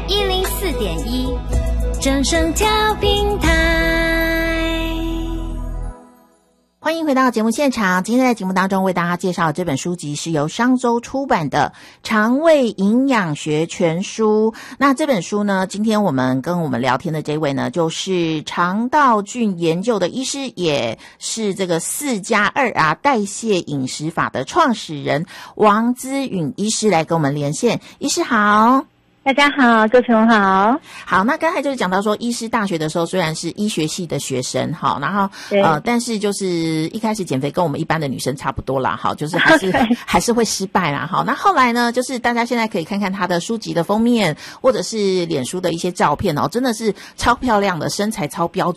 104.1正声调频台。 欢迎回到节目现场。今天在节目当中为大家介绍的这本书籍是由商周出版的《肠胃营养学全书》。那这本书呢，今天我们跟我们聊天的这位呢，就是肠道菌研究的医师，也是这个4+2R 代谢饮食法的创始人王姿允医师来跟我们连线。医师好。 大家好，主持人好。 好，那刚才就是讲到说，医师大学的时候虽然是医学系的学生，好，然后但是就是一开始减肥跟我们一般的女生差不多啦，好，就是还是会失败啦，好。那后来呢，就是大家现在可以看看他的书籍的封面，或者是脸书的一些照片哦，真的是超漂亮的，身材超标